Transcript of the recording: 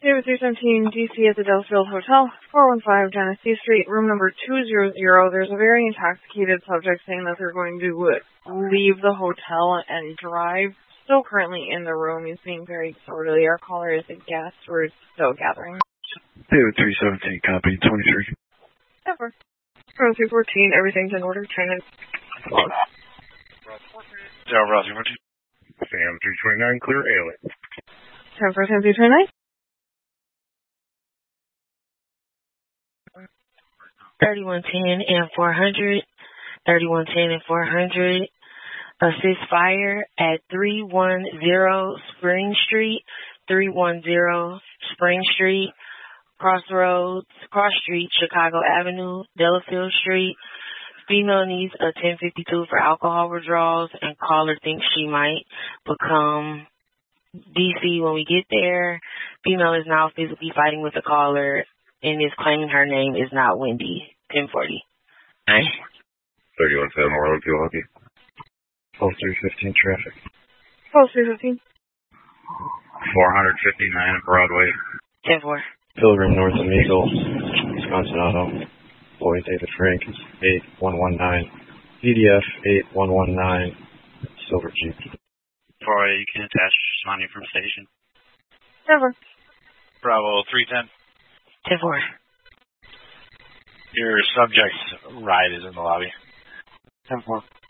David 317 DC at the Delafield Hotel, 415 Genesee Street, room number 200. There's a very intoxicated subject saying that they're going to leave the hotel and drive. Still currently in the room. He's being very disorderly. Our caller is a guest. We're still gathering. David 317, copy 23. Ever. Room 314, everything's in order. Tenant. Tower Rossi 14. Sam 329, clear ailing. Sam 329. 3110 and 400, 3110 and 400, assist fire at 310 Spring Street, 310 Spring Street, Cross Street, Chicago Avenue, Delafield Street. Female needs a 1052 for alcohol withdrawals, and caller thinks she might become DC when we get there. Female is now physically fighting with the caller and is claiming her name is not Wendy. 1040. 3110 Orland, Milwaukee. 12315 traffic. 12315. 459 Broadway. 10-4. Pilgrim North of Eagle, Wisconsin Auto. Boy David Frank is 8119. PDF 8119. Silver Jeep. 408, you can attach money from station. Ever. Bravo 310. 10-4. Your subject's ride is in the lobby. 10-4.